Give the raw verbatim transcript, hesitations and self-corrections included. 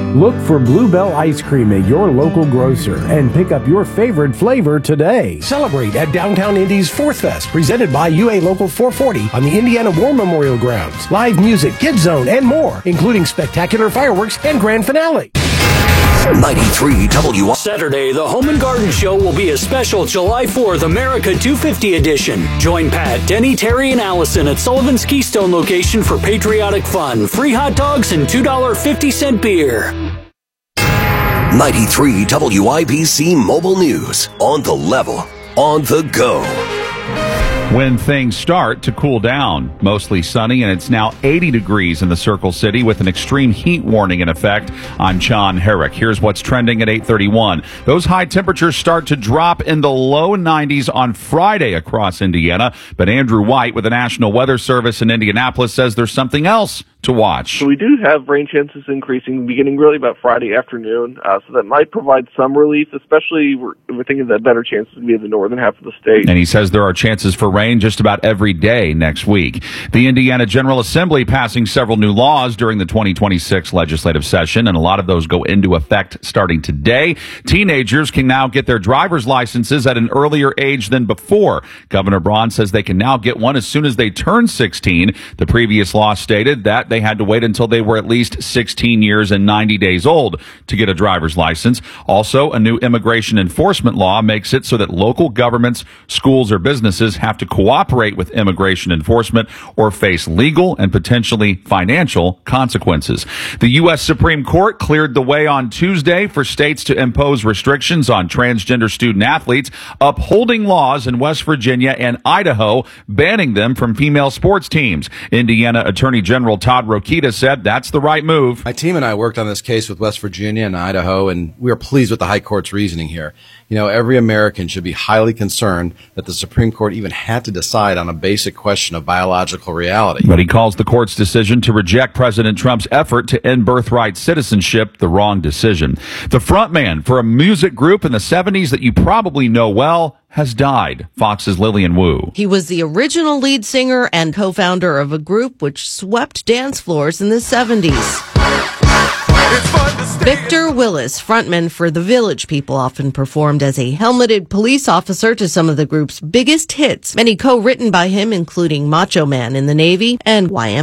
Look for Bluebell Ice Cream at your local grocer and pick up your favorite flavor today. Celebrate at Downtown Indy's Fourth Fest, presented by U A Local four forty on the Indiana War Memorial Grounds. Live music, Kids Zone, and more, including spectacular fireworks and grand finale. ninety-three W. Saturday, the Home and Garden Show will be a special July fourth America two fifty edition. Join Pat, Denny, Terry, and Allison at Sullivan's Keystone location for patriotic fun, free hot dogs, and two dollars and fifty cents beer. ninety-three W I B C Mobile News. On the level, on the go. When things start to cool down, mostly sunny, and it's now eighty degrees in the Circle City with an extreme heat warning in effect. I'm John Herrick. Here's what's trending at eight thirty-one. Those high temperatures start to drop in the low nineties on Friday across Indiana, but Andrew White with the National Weather Service in Indianapolis says there's something else to watch. So we do have rain chances increasing beginning really about Friday afternoon, uh, so that might provide some relief, especially we're, we're thinking that better chances to be in the northern half of the state. And he says there are chances for rain just about every day next week. The Indiana General Assembly passing several new laws during the twenty twenty-six legislative session, and a lot of those go into effect starting today. Teenagers can now get their driver's licenses at an earlier age than before. Governor Braun says they can now get one as soon as they turn sixteen. The previous law stated that they had to wait until they were at least sixteen years and ninety days old to get a driver's license. Also, a new immigration enforcement law makes it so that local governments, schools, or businesses have to cooperate with immigration enforcement or face legal and potentially financial consequences. The U S Supreme Court cleared the way on Tuesday for states to impose restrictions on transgender student athletes, upholding laws in West Virginia and Idaho banning them from female sports teams. Indiana Attorney General Todd Rokita said that's the right move. My team and I worked on this case with West Virginia and Idaho, and we are pleased with the High Court's reasoning here. You know, every American should be highly concerned that the Supreme Court even had to decide on a basic question of biological reality. But he calls the court's decision to reject President Trump's effort to end birthright citizenship the wrong decision. The frontman for a music group in the seventies that you probably know well has died. Fox's Lillian Wu. He was the original lead singer and co-founder of a group which swept dance floors in the seventies. Victor Willis, frontman for The Village People, often performed as a helmeted police officer to some of the group's biggest hits, many co-written by him, including Macho Man in the Navy and Y M